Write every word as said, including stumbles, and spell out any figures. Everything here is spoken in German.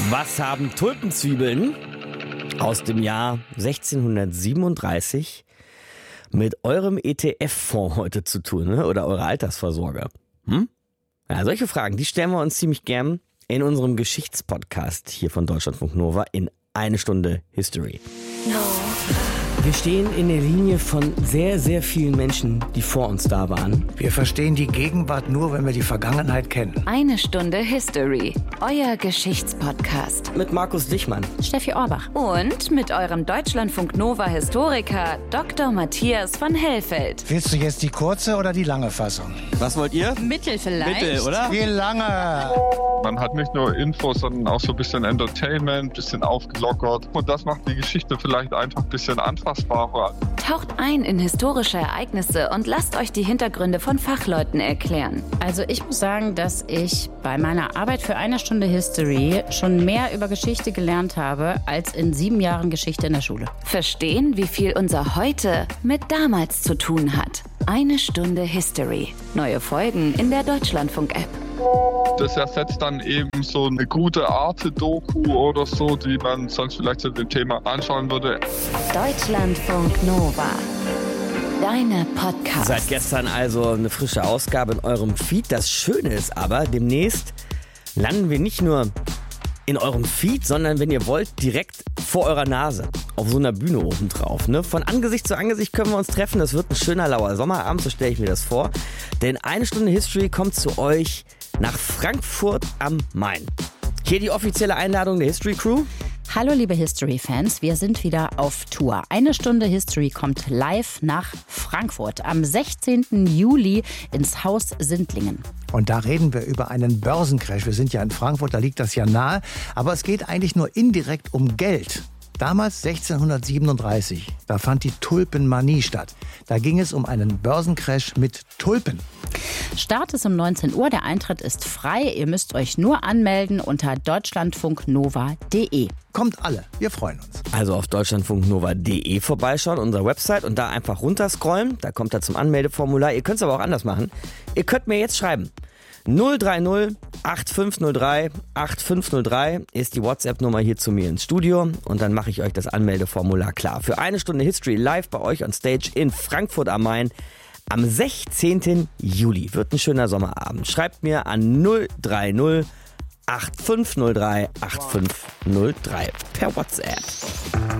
Was haben Tulpenzwiebeln aus dem Jahr sechzehnhundertsiebenunddreißig mit eurem E T F-Fonds heute zu tun, ne? Oder eurer Altersvorsorge? Hm? Ja, solche Fragen, die stellen wir uns ziemlich gern in unserem Geschichtspodcast hier von Deutschlandfunk Nova in Eine Stunde History. No. Wir stehen in der Linie von sehr, sehr vielen Menschen, die vor uns da waren. Wir verstehen die Gegenwart nur, wenn wir die Vergangenheit kennen. Eine Stunde History, euer Geschichtspodcast. Mit Markus Dichmann, Steffi Orbach und mit eurem Deutschlandfunk Nova Historiker Doktor Matthias von Hellfeld. Willst du jetzt die kurze oder die lange Fassung? Was wollt ihr? Mittel vielleicht. Mittel, oder? Wie lange? Man hat nicht nur Infos, sondern auch so ein bisschen Entertainment, ein bisschen aufgelockert. Und das macht die Geschichte vielleicht einfach ein bisschen anfassbarer. Taucht ein in historische Ereignisse und lasst euch die Hintergründe von Fachleuten erklären. Also ich muss sagen, dass ich bei meiner Arbeit für eine Stunde History schon mehr über Geschichte gelernt habe, als in sieben Jahren Geschichte in der Schule. Verstehen, wie viel unser Heute mit damals zu tun hat. Eine Stunde History. Neue Folgen in der Deutschlandfunk-App. Das ersetzt dann eben so eine gute Arte-Doku oder so, die man sonst vielleicht zu dem Thema anschauen würde. Deutschlandfunk Nova. Deine Podcast. Seit gestern also eine frische Ausgabe in eurem Feed. Das Schöne ist aber, demnächst landen wir nicht nur in eurem Feed, sondern wenn ihr wollt, direkt vor eurer Nase. Auf so einer Bühne oben drauf. Ne? Von Angesicht zu Angesicht können wir uns treffen. Das wird ein schöner lauer Sommerabend, so stelle ich mir das vor. Denn eine Stunde History kommt zu euch nach Frankfurt am Main. Hier die offizielle Einladung der History Crew. Hallo liebe History-Fans, wir sind wieder auf Tour. Eine Stunde History kommt live nach Frankfurt am sechzehnten Juli ins Haus Sindlingen. Und da reden wir über einen Börsencrash. Wir sind ja in Frankfurt, da liegt das ja nahe. Aber es geht eigentlich nur indirekt um Geld. Damals sechzehnhundertsiebenunddreißig, da fand die Tulpenmanie statt. Da ging es um einen Börsencrash mit Tulpen. Start ist um neunzehn Uhr, der Eintritt ist frei. Ihr müsst euch nur anmelden unter deutschlandfunknova punkt de. Kommt alle, wir freuen uns. Also auf deutschlandfunknova punkt de vorbeischauen, unsere Website, und da einfach runterscrollen. Da kommt er zum Anmeldeformular. Ihr könnt es aber auch anders machen. Ihr könnt mir jetzt schreiben. null drei null acht fünf null drei acht fünf null drei ist die WhatsApp-Nummer hier zu mir ins Studio, und dann mache ich euch das Anmeldeformular klar. Für eine Stunde History live bei euch on Stage in Frankfurt am Main am sechzehnten Juli. Wird ein schöner Sommerabend. Schreibt mir an null drei null acht fünf null drei acht fünf null drei per WhatsApp.